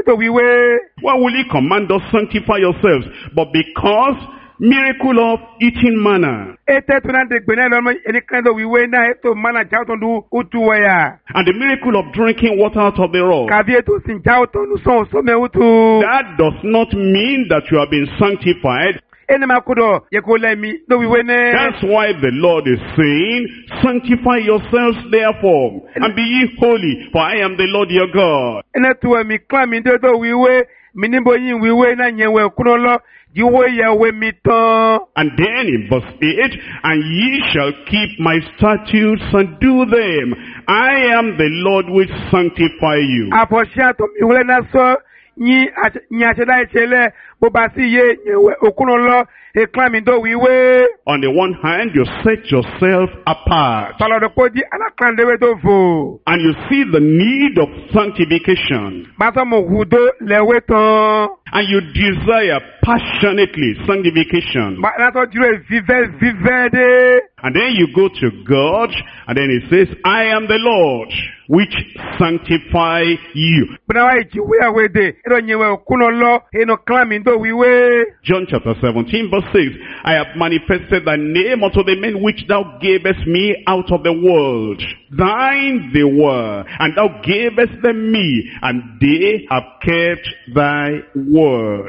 to wiwe. Why will he command us sanctify yourselves? But because miracle of eating manna. Ete tunande gbene lomo enikan to wiwe na eto mana jauton du utuwaya. And the miracle of drinking water out of the rock. Kabi eto sin jauton nu so me utu. That does not mean that you have been sanctified. That's why the Lord is saying, sanctify yourselves therefore, and be ye holy, for I am the Lord your God. And then in verse 8, and ye shall keep my statutes and do them. I am the Lord which sanctify you. On the one hand, you set yourself apart. And you see the need of sanctification. And you desire passionately sanctification. And then you go to God, and then it says, I am the Lord which sanctify you. John chapter 17 verse 6, I have manifested thy name unto the men which thou gavest me out of the world. Thine they were, and thou gavest them me, and they have kept thy word.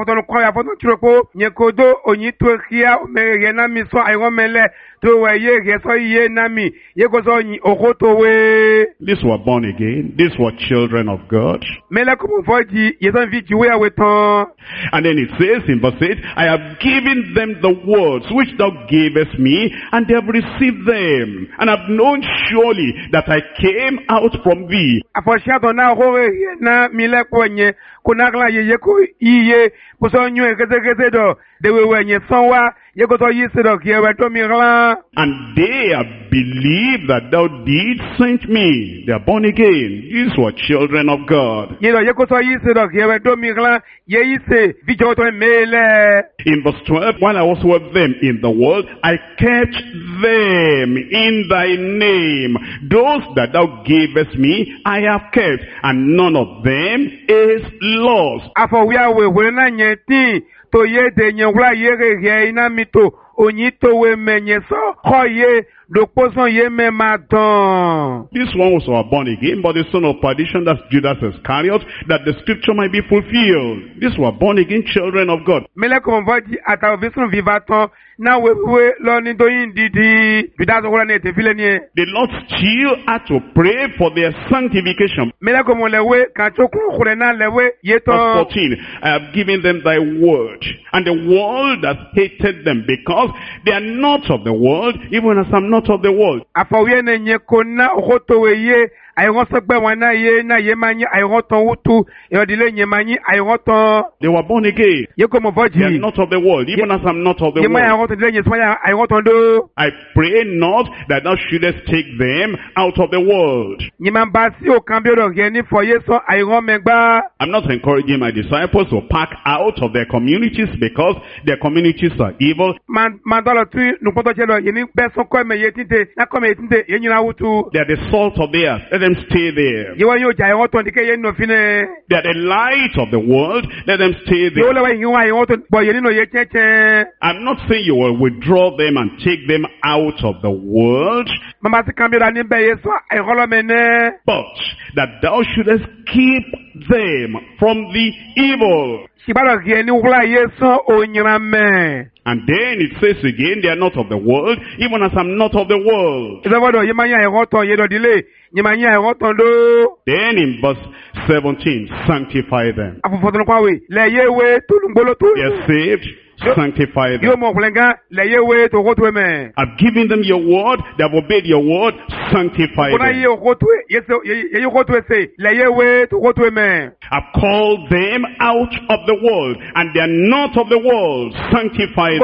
These were born again. These were children of God. And then it says in verse 8, I have given them the words which thou gavest me, and they have received them, and have known surely that I came out from thee. And they have believed that thou didst send me. They are born again. These were children of God. In verse 12, while I was with them in the world, I kept them in thy name. Those that thou gavest me, I have kept, and none of them is lost. This one was born again, but the son of perdition, that's Judas Iscariot, that the scripture might be fulfilled. These were born again children of God. The Lord still had to pray for their sanctification. Verse 14, I have given them thy word, and the world has hated them, because they are not of the world, even as I'm not of the world. They were born again. They are not of the world, even as I'm not of the world. I pray not that thou shouldest take them out of the world. I'm not encouraging my disciples to pack out of their communities because their communities are evil. They are the salt of the earth. Let them stay there. They are the light of the world. Let them stay there. I'm not saying you will withdraw them and take them out of the world, but that thou shouldest keep them from the evil. And then it says again, they are not of the world, even as I'm not of the world. Then in verse 17, sanctify them. They are saved. Sanctify them. I've given them your word. They have obeyed your word. Sanctify them. I've called them out of the world, and they are not of the world. Sanctify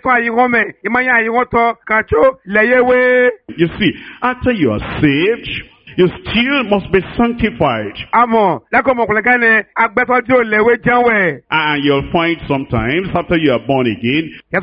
them. You see, after you are saved, you still must be sanctified. And you'll find sometimes after you are born again, there's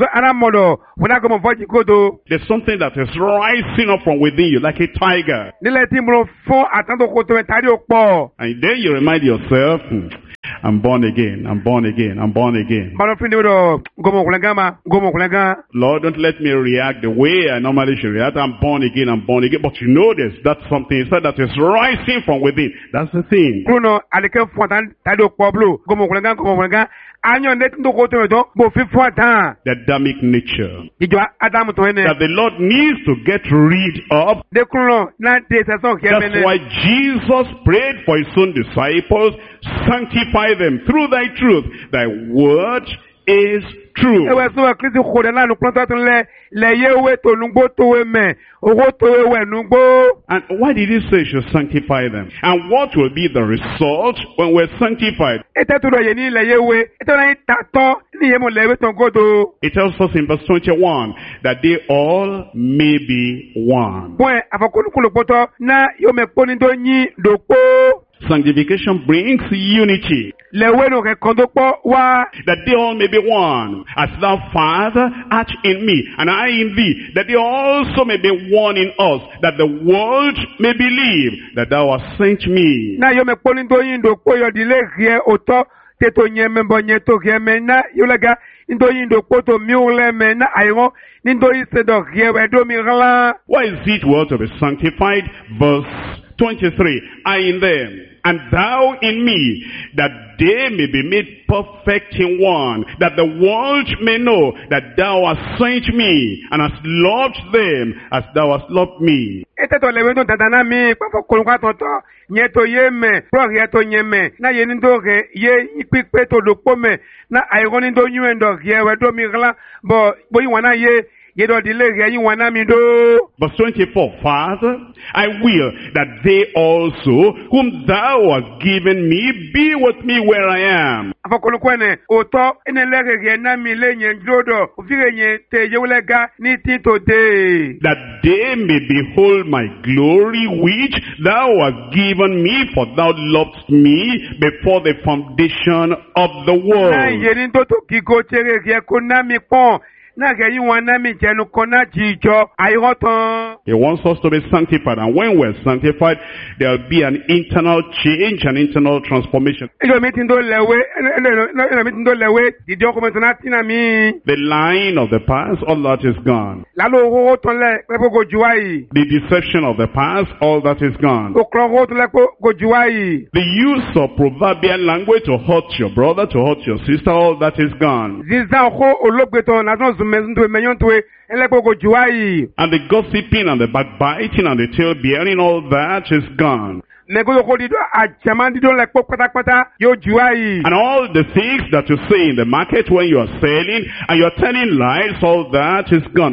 something that is rising up from within you like a tiger. And then you remind yourself, I'm born again, I'm born again, I'm born again. Mano fin de do gomo kulenga. Lord, don't let me react the way I normally should react. I'm born again, I'm born again. But you know that's something inside that is rising from within. That's the thing. Bruno alike fontan tado poblo gomo kulenga. Anyo net ndo ko to do bo fi fontan. The Adamic nature. Ijo Adam to ene. That the Lord needs to get rid of. De kuno na de saison ke That's why Jesus prayed for his own disciples, sanctify them through thy truth. Thy word is true. Ewe so Kristi khode la nu planto tun le yewe to nugbo to we me owo to we nugbo. And why did he say he should sanctify them? And what will be the result when we're sanctified? Ete to do ye ni le yewe ete na taton ni ye mo lewe ton godo. It tells us in verse 21 that they all may be one. Point afakulu poto na yo me poni do yin do po. Sanctification brings unity. Lewe no ke kondo po wa. That they all may be one. As thou, Father, art in me, and I in thee, that they also may be one in us, that the world may believe that thou hast sent me. Na yo me poni do yin do po yo dile rie oto te to nye me bo nye to rie me na yo lega ndo yin do po to mi ole me na ayo ndo yi se do rie we do mi rala. Why is it well to be sanctified? Verse 23, I in them, and thou in me, that they may be made perfect in one, that the world may know that thou hast sent me, and hast loved them as thou hast loved me. Ete to lewe don dadana mi pa fo kolonga tonto nye to ye me pro ye to nye me na ye ndo ge ye ipipe to do me na ayo ndo nyu ndo ge we do mi gla bo yi wana ye do dile ge yi wana mi do. Verse 24, Father, I will that they also whom thou hast given me be with me where I am. Afakolo kwene oto ene lege ge na mi le nye njodo ofire nye te ye ulega ni ti to de. That they may behold my glory which thou hast given me, for thou loved me before the foundation of the world. Na ye ni to kiko chere ge ko na mi pon. He wants us to be sanctified, and when we're sanctified, there'll be an internal change, an internal transformation. The lying of the past, all that is gone. The deception of the past, all that is gone. The use of proverbial language to hurt your brother, to hurt your sister, all that is gone. And the gossiping and the backbiting and the tail bearing, all that is gone. And all the things that you say in the market when you are selling and you are telling lies, all that is gone.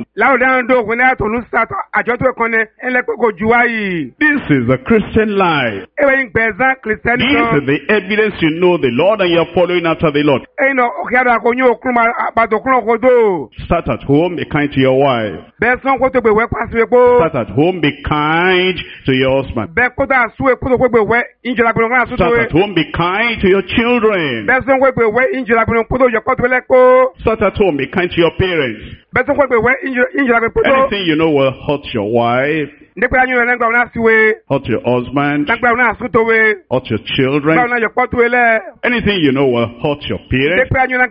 This is a Christian life. This is the evidence you know the Lord and you are following after the Lord. Start at home, be kind to your wife. Start at home, be kind to your husband. Start at home, be kind to your children. Start at home, be kind to your parents. Anything you know will hurt your wife, hurt your husband, hurt your children. Anything you know will hurt your parents.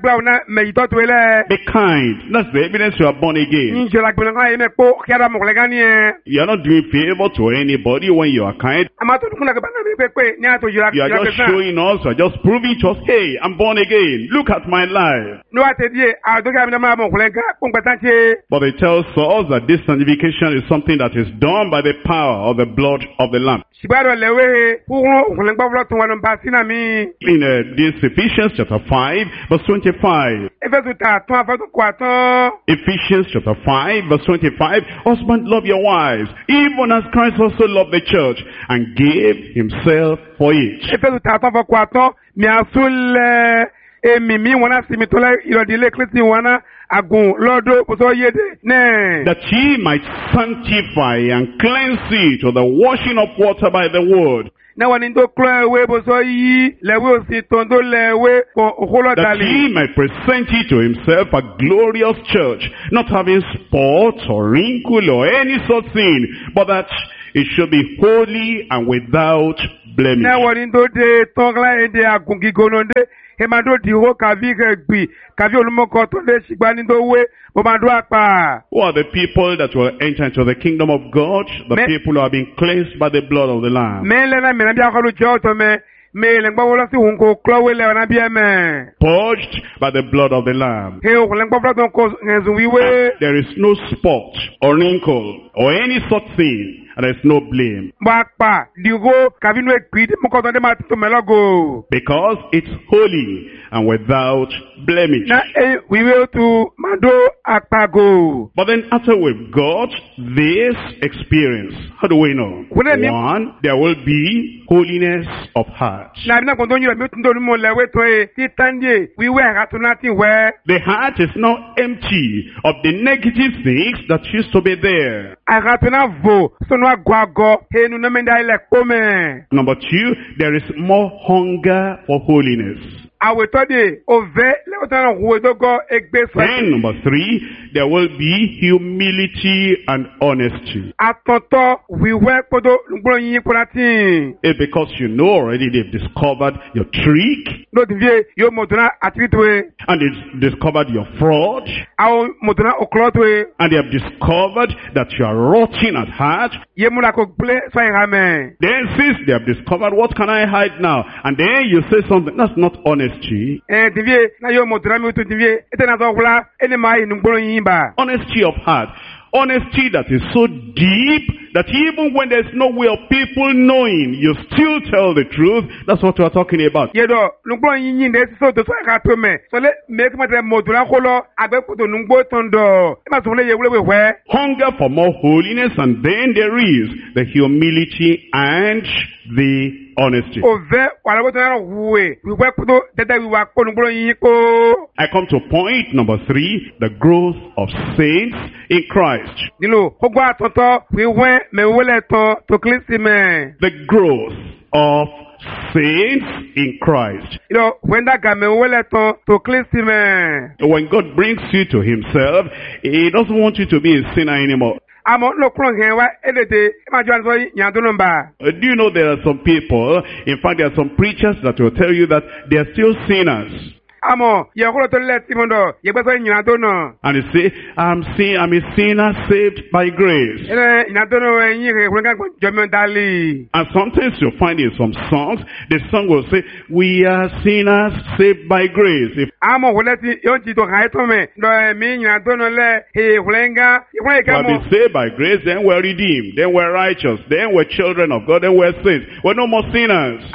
Be kind. That's the evidence you are born again. You are not doing favor to anybody when you are kind. You are just showing us, you are just proving to us, hey, I'm born again. Look at my life. But it tells us that this sanctification is something that is done by the power of the blood of the Lamb. In this Ephesians chapter 5, verse 25. Ephesians chapter 5, verse 25. Husbands, love your wives, even as Christ also loved the church and gave himself for it. That he might sanctify and cleanse it with the washing of water by the word. That he might present it to himself a glorious church, not having spot or wrinkle or any such thing, but that it should be holy and without blemish. Na woni do de tongla ede agungi gononde. E ma do diho kavi gbi. Kavi olumoko to le sigba ni do we. Bo ma do apa. Who are the people that will enter into the kingdom of God? The people who have been cleansed by the blood of the Lamb. Me le na me na bia ko lu jo to me. Me le ngba wo lo si hun ko klo we le na bia me. Purged by the blood of the Lamb. He o le ngba bro don ko nzu wiwe. There is no spot or wrinkle or any such thing. And there's no blame. Because it's holy and without blemish. But then after we've got this experience, how do we know? One, there will be holiness of heart. The heart is now empty of the negative things that used to be there. Number two, there is more hunger for holiness. Then number three, there will be humility and honesty. It's because you know already they've discovered your trick. And they've discovered your fraud. And they have discovered that you are rotten at heart. Then since they have discovered, what can I hide now? And then you say something, that's not honesty. Honesty of heart. Honesty that is so deep that even when there's no way of people knowing, you still tell the truth. That's what we're talking about. Hunger for more holiness, and then there is the humility and the honesty. I come to point number three, the growth of saints in Christ. The growth of saints in Christ. When God brings you to himself, he doesn't want you to be a sinner anymore. Do you know there are some people, in fact there are some preachers that will tell you that they are still sinners. And you say, I'm a sinner saved by grace. And sometimes you'll find in some songs, the song will say, we are sinners saved by grace. But we saved by grace, then we're redeemed, then we're righteous, then we're children of God, then we're saints. We're no more sinners.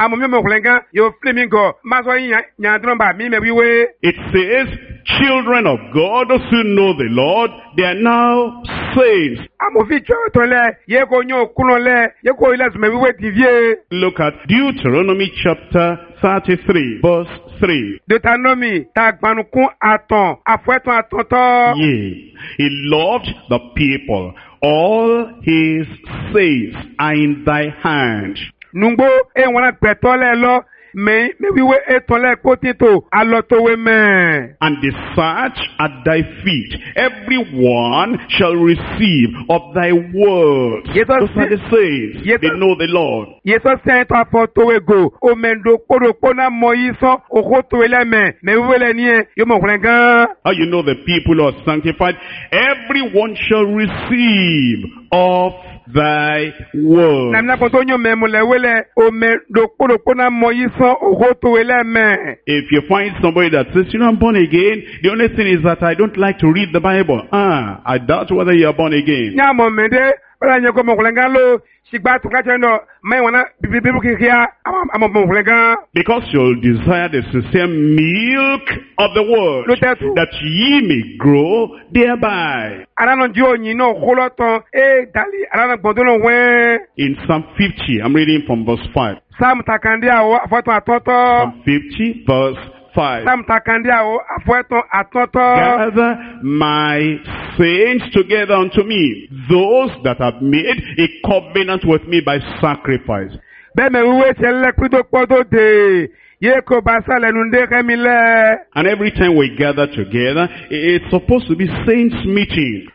It says, children of God, those who know the Lord, they are now saints. Look at Deuteronomy chapter 33, verse 3. Yea, he loved the people. All his saints are in thy hand. And the search at thy feet, everyone shall receive of thy word. Those are the saints. They know the Lord. How you know the people who are sanctified? Everyone shall receive of thy word. If you find somebody that says, you know, I'm born again, the only thing is that I don't like to read the Bible. I doubt whether you are born again. Because you'll desire the sincere milk of the word, that ye may grow thereby. In Psalm 50, I'm reading from verse 5. Psalm 50, verse 5. Gather my saints together unto me, those that have made a covenant with me by sacrifice. And every time we gather together, it's supposed to be saints meeting.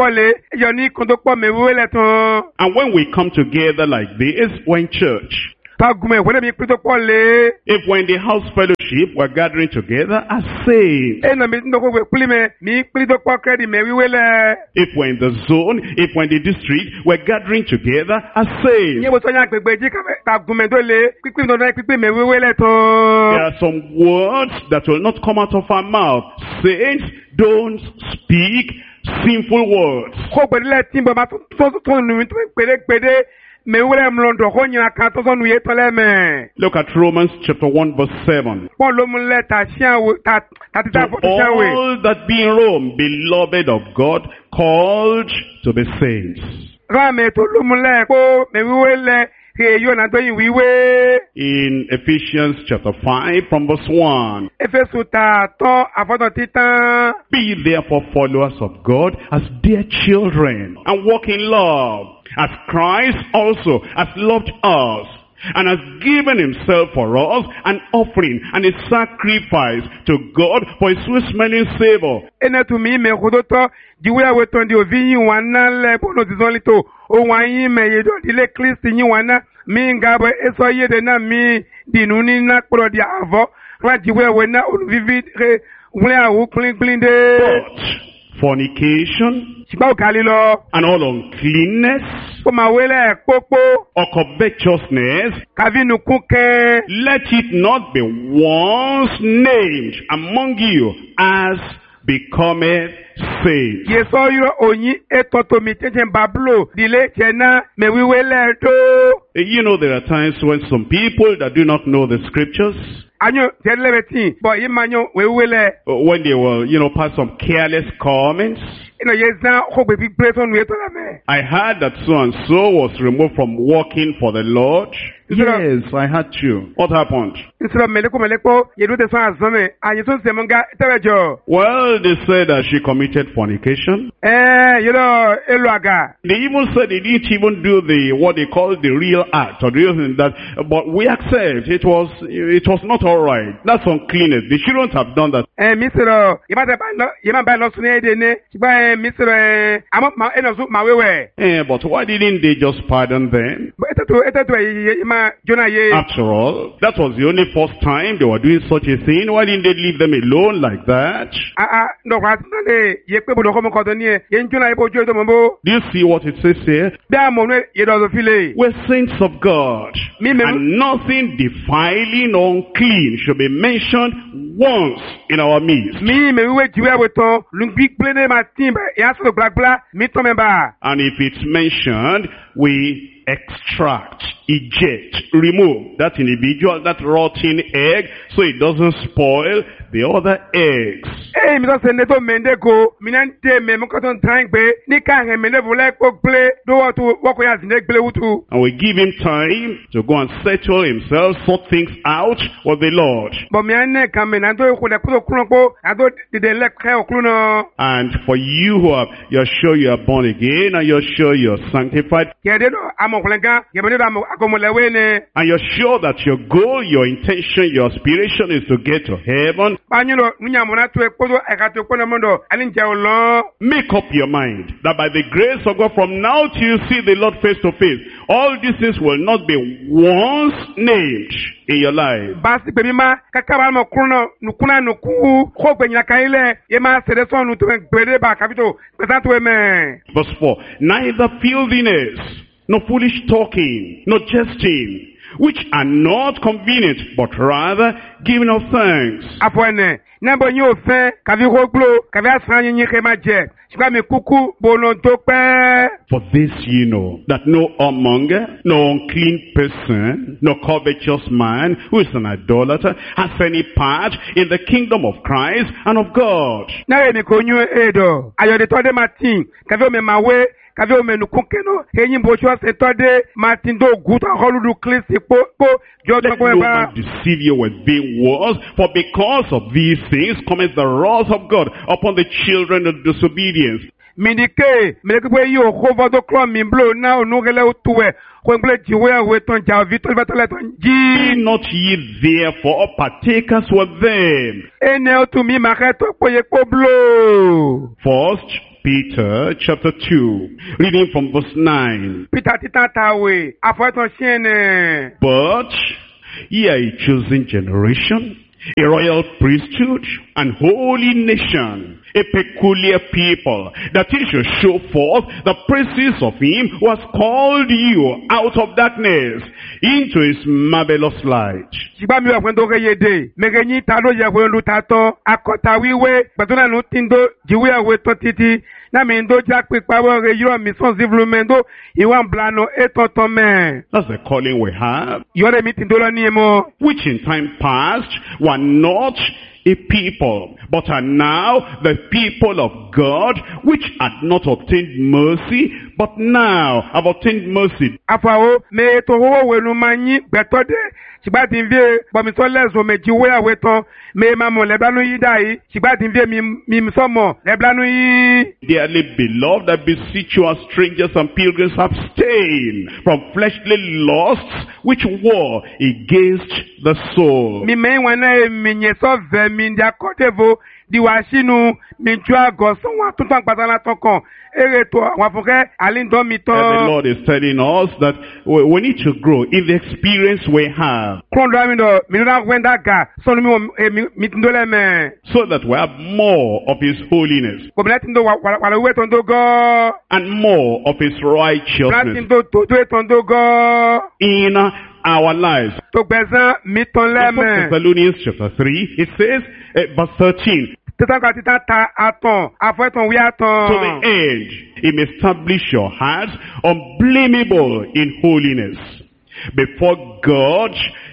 And when we come together like this, we're in church. ta gume wele mi pito pole. If we're in the house fellowship, we're gathering together as saints. Na mi ndo ko puli me mi pito po kredi me wiwele. If we're in the zone, if we're in the district, we're gathering together as saints. Nye bo so nya gbegbe ji ka gume do le pipi ndo na pipi me wiwele to. There are some words that will not come out of our mouth. Saints don't speak sinful words. Ko gbedile timbo ma to nu pede me wele mlondo ko nya kan to so nu ye tole me. Look at Romans chapter 1 verse 7. Paul lo mu le ta sian ta To all that be in Rome, beloved of God, called to be saints. Rame to lo mu le ko me wiwele he yo na to yin wiwe. In Ephesians chapter 5 from verse 1. Efesu ta to afodo titan. Be therefore followers of God as dear children, and walk in love, as Christ also has loved us, and has given himself for us an offering and a sacrifice to God for his sweet-smelling savor. Ene tu mi me kodoto jiwe we tondi ovi wana le bono dizolito o wanyi me yedo dile Kristi yin wana mi ngabo eso yede na mi dinuni na kro di avo wa jiwe we na oluvivi re wule awu clean de. But fornication and all uncleanness or covetousness, let it not be once named among you as becometh saints. You know, there are times when some people that do not know the scriptures, when they will, pass some careless comments. I heard that so and so was removed from working for the Lord. Yes, I had to. What happened? Well, they said that she committed fornication. They even said they didn't even do what they call the real act or the real thing, but we accept it was not all right. That's uncleanness. They shouldn't have done that. But why didn't they just pardon them? After all, that was the only first time they were doing such a thing. Why didn't they leave them alone like that? Do you see what it says here? We're saints of God, and nothing defiling or unclean should be mentioned once in our midst. And if it's mentioned, we extract, eject, remove that individual, that rotten egg, so it doesn't spoil the other eggs. And we give him time to go and settle himself, sort things out with the Lord. And for you you're sure you are born again, and you're sure you're sanctified, and you're sure that your goal, your intention, your aspiration is to get to heaven, make up your mind that by the grace of God, from now till you see the Lord face to face, all these things will not be once named in your life. Verse 4, neither filthiness, nor foolish talking, nor jesting, which are not convenient, but rather giving of thanks. For this you know, that no whoremonger, no unclean person, no covetous man, who is an idolater, has any part in the kingdom of Christ and of God. Don't let no man deceive you with vain words, for because of these things cometh the wrath of God upon the children of disobedience. Be not ye therefore partakers with them. First Peter chapter 2, reading from verse 9. Peter titan tawe, afoeton shiene. But ye are a chosen generation, a royal priesthood, and holy nation, a peculiar people, that he should show forth the praises of him who has called you out of darkness into his marvelous light. Shiba mi wakwen do yede, megenyi talo ya wenu tato, akota wiwe, batuna no tindo, jiwe ya weto titi, na mendo jakpi pawo re yiro mi son zivlumendo, iwan blano etotome. That's the calling we have, Yore mi tindo lo niemo. which in time past were not a people, but are now the people of God, which had not obtained mercy, but now have obtained mercy. Afawo, me to ho wenu manyi, betode, shiba tinvie, bomiso lezo me jiwe ya weton, me mamo leblanu yi dai, shiba tinvie mi msomo, leblanu yi. Dearly beloved, I beseech you as strangers and pilgrims, abstain from fleshly lusts which war against the soul. Mi me wana mi nyeso ve mi ndia kodevo, diwashinu, mi jua goson wa tutan patana tokon, ere to, wafuke, alindo mi to. And the Lord is telling us that we need to grow in the experience we have, Krondo amindo, mi nuna wenda ga, sonu mi tindole me. so that we have more of his holiness Komina tindo wala uwe tondo go. and more of his righteousness Tindo to tondo go. in our lives. To bezan mi ton le 1 me. Thessalonians chapter 3, it says, verse 13, Titan ka titan ta aton, afoeton wi to aton. the end, he may establish your hearts unblameable in holiness before God,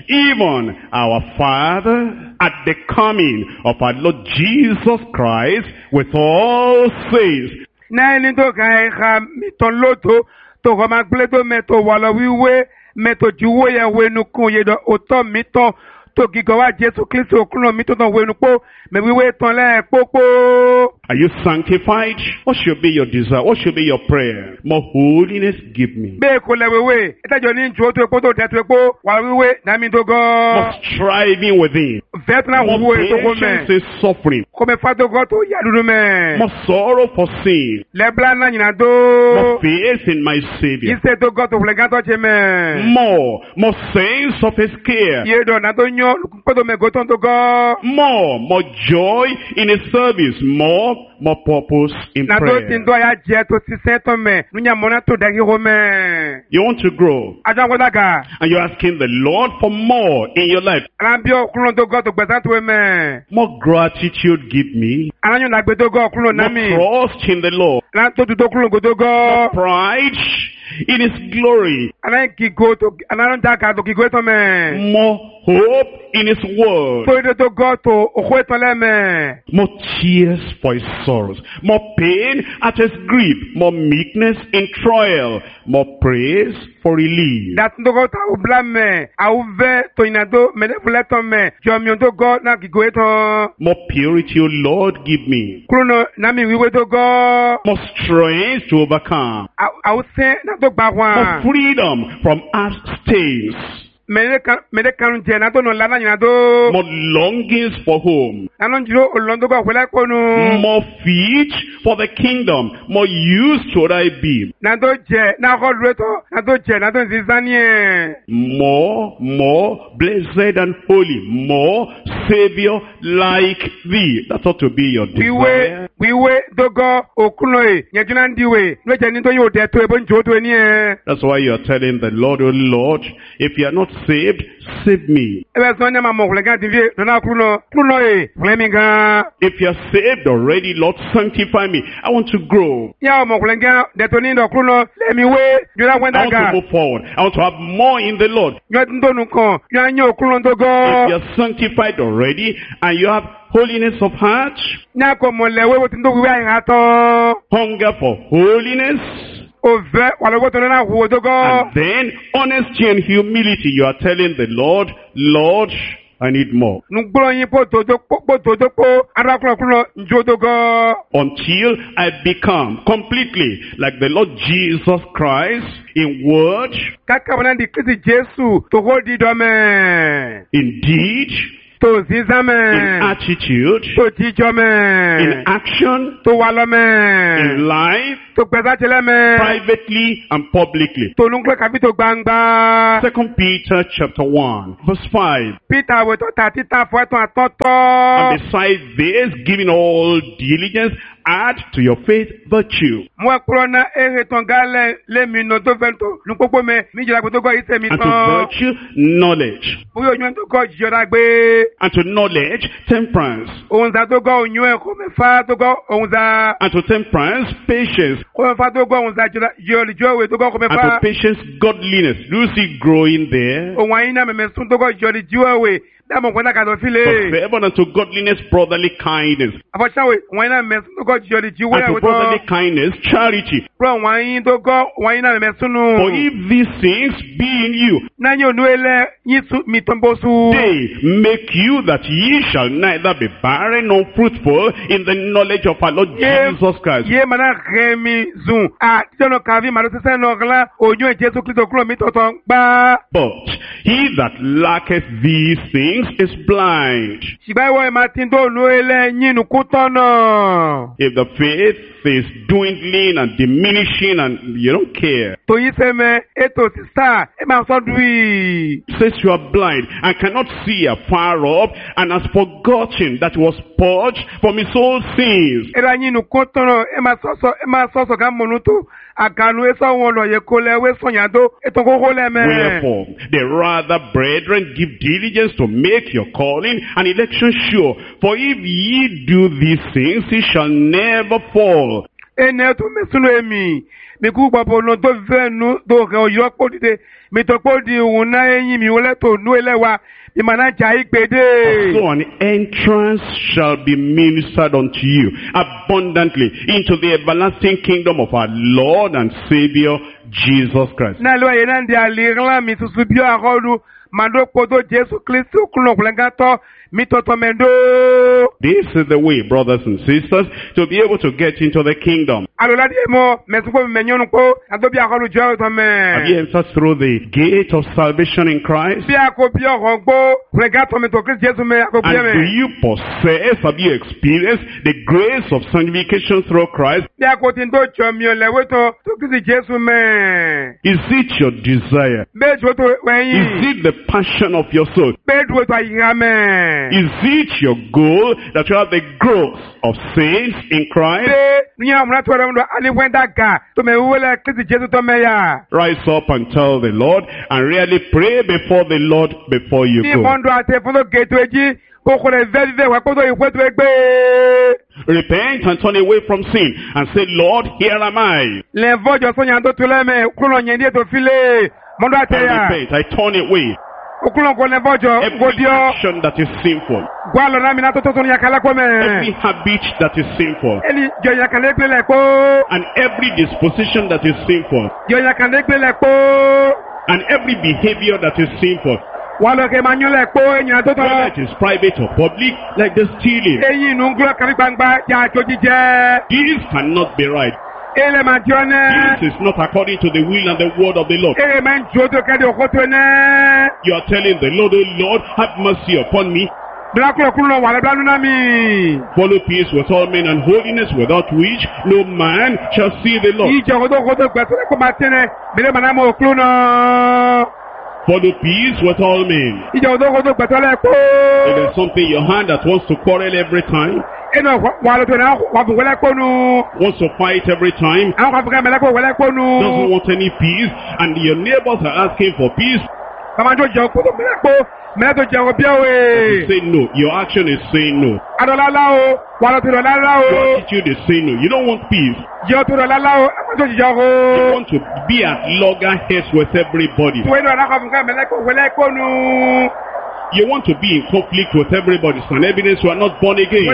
even our Father, at the coming of our Lord Jesus Christ with all saints. Na ni to ka mi ton loto, to ko ma gledo me to wala wiwe, me to juwo ya wenu kun ye do oto mi ton. To gigawa Jesu Kristo okuno mi to ton wenu po, me wiwe ton le popo. Are you sanctified? What should be your desire? What should be your prayer? More holiness give me. Be ko le wewe, etajo ni njo to epo to de to epo, wala wiwe na mi to go. More striving within. Vetna More wuwe to go patience me. in suffering. Ko me fa to go to ya dudu me. More sorrow for sin. Le bla na nyina More do. faith in my Savior. Ise to go to flegan to che me. More sense of his care. Ye do na to nyo, ko to me go ton to go. More joy in his service. More purpose in Na to prayer. tin do ya je to si se to me. Nunya mona to da hi ho me. You want to grow, Ajan ko daga. and you're asking the Lord for more in your life. Anambio okuno to go to gbesan to me. More gratitude give me. Ananyo na gbe to go okuno na More mi. trust in the Lord. Na to tu to okuno go to go. Pride in his glory. Anan ki go to anan daga to ki go to me. More hope in his word. To to go to okwe to le me. More tears for his sorrows. More pain at his grief. More meekness in trial. More praise for relief. Dat to go ta u bla me. A u ve to inado me le fule to me. Jo mi to go na ki go to. More purity, O Lord, give me. Krono na mi wiwe to go. More strength to overcome. A u se na to gba More wa. freedom from earth stains. Me de kan je na to no la na nyina do. More longings for home. Anon jiro olondo go kwela ko nu. More feet for the kingdom. More use should I be. Na to je na ko dure to. Na to je na to zizanie. More blessed and holy. More Savior like thee. That ought to be your desire. Wiwe dogo okuno e. Nyejuna ndiwe. No je ni to yo de to ebo njo to ni e. That's why you are telling the Lord, oh Lord, if you are not saved, save me. Ebe so nya ma mo kulega divie. Na kuno e. Flemi ga. If you are saved already, Lord, sanctify me. I want to grow. Ya mo kulega de to ni do kuno. Let me we. Jura I wenda want to ga. move forward. I want to have more in the Lord. Yo ndo nu kon. Yo anyo kuno If dogo. you are sanctified already and you have holiness of heart, Nya ko mo lewe wo tindo wiwe ai hato. hunger for holiness, Ove wala wo to na hu dogo. and then honesty and humility, you are telling the Lord, Lord, I need more. Nugbolo yin po to po. Ara kuno njo dogo. Until I become completely like the Lord Jesus Christ in word, Kaka wana di Kristi Jesu to hold di do me. in deed, tó sísá in mẹ́. attitude, tó jíjọ mẹ́. in action, tó wà lọ mẹ́. in life, tó gbẹ́sà tilẹ̀ mẹ́. privately and publicly. tó nùgbẹ́ kàbí tó gbangba. 2 Peter chapter 1, verse 5. Peter wò tó ta títà fún ẹ̀tọ́ And àtọ́tọ́. besides this, giving all diligence, add to your faith virtue. mo ẹ kúrò ná ehe tán gálẹ̀ lémi nà tó fẹ́ tó nùpọ́pọ́ mẹ́ mi jìlá tó kọ́ ìṣe mi And to tán. virtue, knowledge. bóyá oyún tó kọ́ jìjọba gbé. And to knowledge, temperance. òun zà tó kọ́ oyún ẹ̀ kó mẹ́fà tó kọ́ òun zà. And to temperance, patience. kó mẹ́fà tó kọ́ òun zà jọ̀lìjọ́wé tó kọ́ kó And to mẹ́fà. patience, godliness. Do you see growing there? òun àyìn náà mẹ́mẹ́ sún tó kọ́ jọ̀lìjọ́wé dáàmú kọ́ńtà kàtó But fílẹ̀. favor unto godliness, brotherly kindness. àfọ̀ṣáwé òun àyìn náà mẹ́mẹ́ sún tó kọ́ jọ̀lìjọ́wé And to brotherly kindness, charity. Bro, òun àyìn tó kọ́ òun àyìn náà mẹ́mẹ́ súnú. For if these things be in you, náà yóò nú ilẹ̀ yín mi tó ń bó sùn. they make you that ye shall neither be barren nor fruitful in the knowledge of our Lord Jesus Christ. Ye mana remi zun. Tijano kavi malo sese nogla. Onyo e Jesu Kristo klo mi toton ba. But he that lacketh these things is blind. Shibai wo e matindo no ele nyinu kutono. If the faith is dwindling and diminishing and you don't care, To yi seme eto sista e ma so dui. says you are blind and cannot see afar off and has forgotten that he was purged from his old sins. Era nyinu kutono e ma soso ga monuto. Akanu e so won lo ye kole we so yado eto koko le me. Wherefore, the rather, brethren, give diligence to make your calling and election sure. For if ye do these things, ye shall never fall. Ene to me sunu emi. Mi ku papo no to venu do ke oyo podide. Mi to podi una eyin mi wole to nu elewa. Mi mana jai pede. So an entrance shall be ministered unto you abundantly into the everlasting kingdom of our Lord and Savior Jesus Christ. Na lo ye nan dia lirla mi susu bio akolu. Mando kodo Jesu Kristo kuno kulengato. Mi toto mendo. This is the way, brothers and sisters, to be able to get into the kingdom. Alola di mo. Mesuko mi menyonu ko. Ando bi akolu jo to me. Have you entered through the gate of salvation in Christ? Bi ako bi okongbo. Kulengato mi to Kristo Jesu me ako bi And do me. you possess, have you experienced the grace of sanctification through Christ? Bi ako ti ndo cho mi olewe to Kristo Jesu me. Is it your desire? Be jo to Is weyin. it the passion of your soul? Be do to ayiga me. Is it your goal that you have the growth of saints in Christ? Rise up and tell the Lord and really pray before the Lord before you go. Repent and turn away from sin and say, Lord, here am I. And repent, I turn away every action that is sinful, every habit that is sinful, and every disposition that is sinful, and every behavior that is sinful, whether it is private or public, like the stealing. This cannot be right. This is not according to the will and the word of the Lord. You are telling the Lord, oh Lord, have mercy upon me. Follow peace with all men and holiness, without which no man shall see the Lord. Follow peace with all men. If there's something in your hand that wants to quarrel every time, wants to fight every time, doesn't want any peace, and your neighbors are asking for peace, say no. Your action is saying no. Your attitude is saying no. You don't want peace. You want to be at loggerheads with everybody. You want to be in conflict with everybody. It's an evidence you are not born again.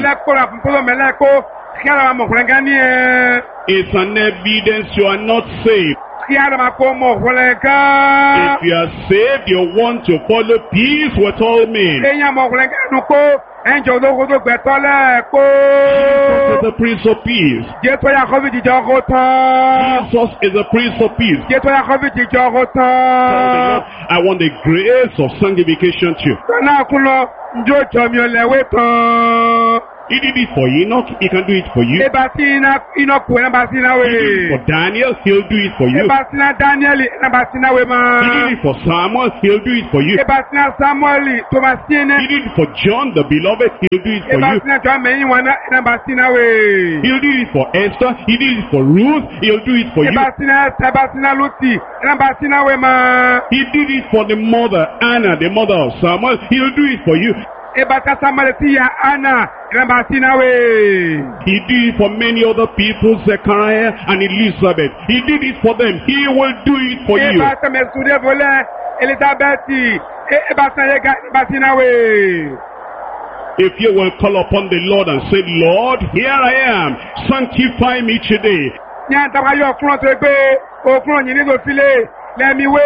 It's an evidence you are not saved. Yàrá máa kó mọ̀ wọlé If gan. you are saved, you want to follow peace with all men. Èèyàn mọ̀ wọlé gan nu kó ẹ̀ǹjọ̀ olóko tó gbẹ̀tọ́ lẹ̀ kó. Jesus is the Prince of Peace. Jésù yà kọ́bí jíjọ kó tán. Jesus is the Prince of Peace. Jésù yà kọ́bí jíjọ kó Tell the Lord, tán. I want the grace of sanctification too. Sọ́nà kún lọ, njó jọ mi ò lẹ̀wé tán. He did it for Enoch, he can do it for you. Eba sí iná kù ẹ̀ bá sí iná He did it for wé. Daniel, he'll do it for you. Eba sí iná Dáníẹ́lì ẹ̀ bá sí iná wé He did mọ́. it for Samuel, he'll do it for you. Eba sí iná Sámúẹ́lì tó bá sí iná. He did it for John the beloved, he'll do it for Eba you. sí iná jọ mẹ́yìn wọn ẹ̀ bá sí iná wé. He'll do it for Esther, he did it for Ruth, he'll do it for you. Eba sí iná Ẹsẹ̀ ẹ̀ bá sí iná Lútì ẹ̀ bá sí iná wé mọ́. He did it for the mother, Anna, the mother of Samuel, he'll do it for you. Eba sí Sámúẹ́lì tí ya Anna ẹ̀ bá sí iná wé. He did it for many other people, Zechariah and Elizabeth. He did it for them. He will do it for you. Eba sí Mẹ̀sùdé volẹ́ Elizabeth eba sí Ayega ẹ̀ bá sí iná wé. If you will call upon the Lord and say, Lord, here I am. Sanctify me today. Ní àtàwọn ayé ọkùnrin tó gbé ọkùnrin yìí nílò sílé lẹ́mi wé.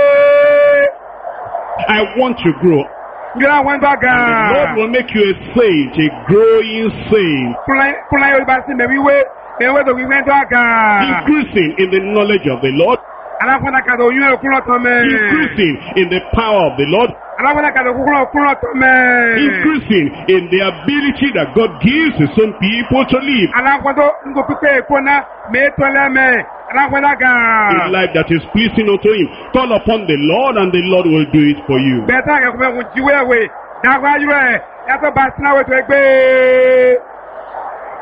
I want to grow. Njọ́lá wọn bá The Lord gan. will make you a saint, a growing saint. Kúnlá yóò bá sí mẹ̀wí wé mẹ̀wé tó wíwẹ́ tó gan. Increasing in the knowledge of the Lord. Aláfọ́nà kàdé oyún ẹ̀kúnlọ́ tán mẹ́. Increasing in the power of the Lord. Aláfọ́nà kàdé ọkúnlọ́ tán mẹ́. Increasing in the ability that God gives his own people to live. Aláfọ́nà tó ń kó pípé ìkóná mẹ́tọ́ lẹ́mẹ́. Aláfọ́nà A gan. life that is pleasing unto him. Call upon the Lord and the Lord will do it for you. Bẹ́ẹ̀ tá àgẹ̀kùnmẹ́kùn jíwé ẹ̀wé. Dàgbà ayúrẹ̀ yàtọ̀ bá sínáwó tó gbé.